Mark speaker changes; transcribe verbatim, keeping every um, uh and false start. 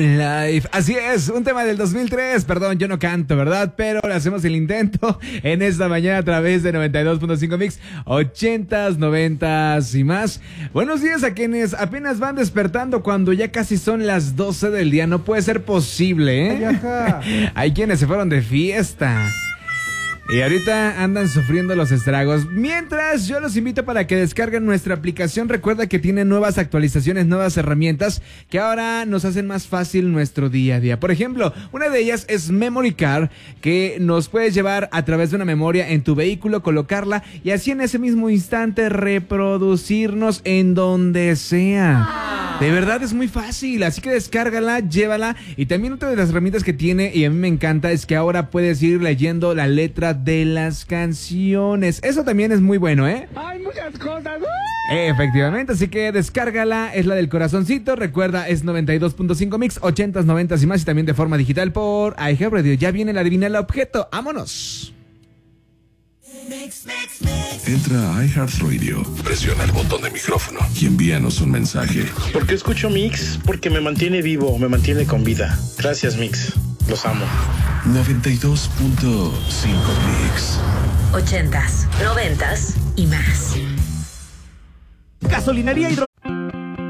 Speaker 1: Moonlight. Así es, un tema del dos mil tres. Perdón, yo no canto, ¿verdad? Pero le hacemos el intento en esta mañana a través de noventa y dos punto cinco Mix, ochentas, noventas y más. Buenos días a quienes apenas van despertando cuando ya casi son las doce del día. No puede ser posible, ¿eh?
Speaker 2: Ay, ajá.
Speaker 1: Hay quienes se fueron de fiesta y ahorita andan sufriendo los estragos. Mientras, yo los invito para que descarguen nuestra aplicación. Recuerda que tiene nuevas actualizaciones, nuevas herramientas que ahora nos hacen más fácil nuestro día a día. Por ejemplo, una de ellas es Memory Card, que nos puedes llevar a través de una memoria en tu vehículo, colocarla y así en ese mismo instante reproducirnos en donde sea. De verdad es muy fácil, así que descárgala, llévala. Y también otra de las herramientas que tiene, y a mí me encanta, es que ahora puedes ir leyendo la letra de las canciones. Eso también es muy bueno, ¿eh?
Speaker 2: Hay muchas cosas.
Speaker 1: Efectivamente, así que descárgala, es la del corazoncito. Recuerda, es noventa y dos punto cinco Mix, ochentas, noventas y más, y también de forma digital por iHeartRadio. Ya viene la adivina el objeto, ¡vámonos!
Speaker 3: Entra a iHeartRadio, presiona el botón de micrófono y envíanos un mensaje.
Speaker 4: ¿Por qué escucho Mix? Porque me mantiene vivo, me mantiene con vida. Gracias, Mix. Los amo.
Speaker 3: noventa y dos punto cinco Mix.
Speaker 5: Ochentas, noventas y más.
Speaker 2: Gasolinería Hidro